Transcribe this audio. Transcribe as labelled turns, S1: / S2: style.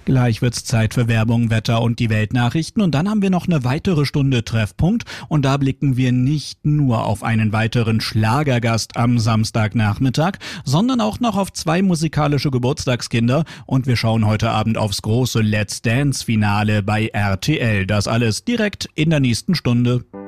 S1: Gleich wird's Zeit für Werbung, Wetter und die Weltnachrichten und dann haben wir noch eine weitere Stunde Treffpunkt und da blicken wir nicht nur auf einen weiteren Schlagergast am Samstagnachmittag, sondern auch noch auf 2 musikalische Geburtstagskinder und wir schauen heute Abend aufs große Let's Dance Finale bei RTL. Das alles direkt in der nächsten Stunde.